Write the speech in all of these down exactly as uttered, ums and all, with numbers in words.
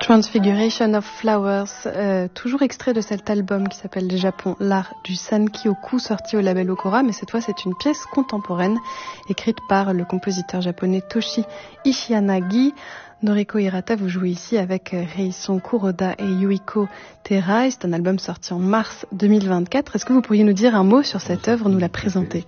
Transfiguration of Flowers, euh, toujours extrait de cet album qui s'appelle Le Japon, l'art du Sankyoku, sorti au label Okora, mais cette fois c'est une pièce contemporaine écrite par le compositeur japonais Toshi Ishiyanagi. Noriko Hirata, vous jouez ici avec Reison Kuroda et Yuiko Terai. C'est un album sorti en mars deux mille vingt-quatre. Est-ce que vous pourriez nous dire un mot sur cette œuvre, nous la présenter?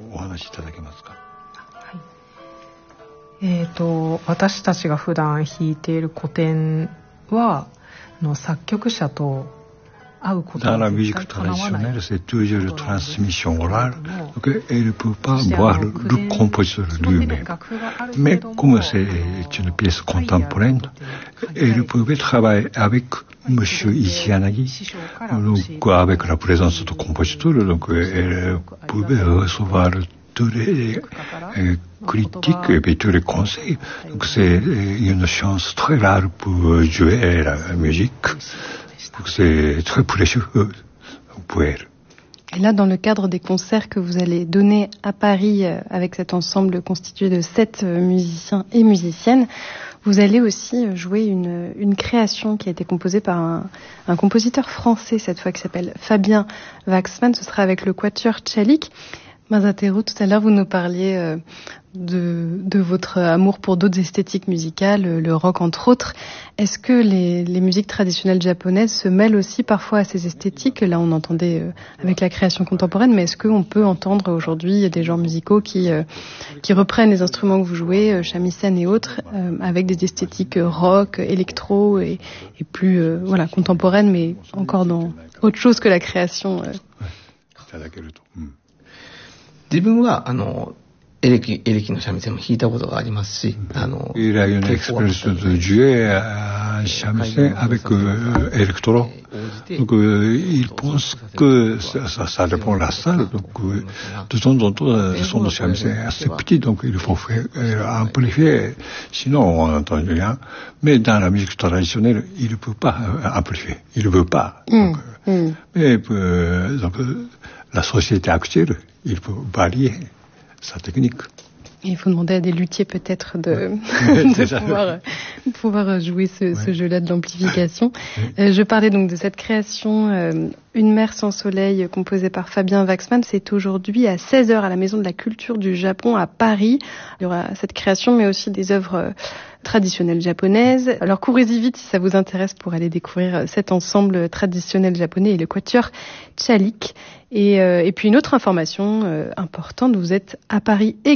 えーと、私たちが普段弾いている古典はの作曲者と会うこと Dans la musique traditionnelle, c'est toujours une transmission orale, donc elle ne peut pas voir le compositeur lui-même. Mais comme c'est une pièce contemporaine, elle pouvait travailler avec M. Ishiyanagi, donc avec la présence du compositeur, donc elle pouvait recevoir tous les euh, critiques et puis tous les conseils. Donc c'est une chance très rare pour jouer la musique. Donc c'est très précieux pour elle. Et là, dans le cadre des concerts que vous allez donner à Paris euh, avec cet ensemble constitué de sept euh, musiciens et musiciennes, vous allez aussi jouer une, une création qui a été composée par un, un compositeur français cette fois qui s'appelle Fabien Waxman. Ce sera avec le Quatuor Tchalik. Masateru, tout à l'heure, vous nous parliez euh, de, de votre amour pour d'autres esthétiques musicales, le rock entre autres. Est-ce que les, les musiques traditionnelles japonaises se mêlent aussi parfois à ces esthétiques? Là, on entendait euh, avec la création contemporaine, mais est-ce qu'on peut entendre aujourd'hui des genres musicaux qui, euh, qui reprennent les instruments que vous jouez, euh, shamisen et autres, euh, avec des esthétiques rock, électro et, et plus euh, voilà, contemporaines, mais encore dans autre chose que la création euh. 自分はあのエレキエレキの三味線も弾いたことがありますし、あの Il a une expérience de jouer un samisen avec euh, électro. Donc euh, il pense que ça, ça, ça dépend de la salle. Donc euh, de temps en temps, le son de samisen est assez petit, donc il faut faire euh, amplifier. Sinon, on n'entend rien. Mais dans la musique traditionnelle, il ne peut pas euh, amplifier. Il ne veut pas. Donc, mm. Mm. Mais euh, donc, euh, la société actuelle, il faut varier sa technique. Et il faut demander à des luthiers peut-être de, de pouvoir, pouvoir jouer ce, ouais. ce jeu-là de l'amplification. Euh, je parlais donc de cette création euh, Une mer sans soleil composée par Fabien Waxman. C'est aujourd'hui à seize heures à la Maison de la Culture du Japon à Paris. Il y aura cette création mais aussi des œuvres euh, traditionnelles japonaises. Alors courez-y vite si ça vous intéresse pour aller découvrir cet ensemble traditionnel japonais et le Quatuor Tchalik. Et, euh, et puis une autre information euh, importante, vous êtes à Paris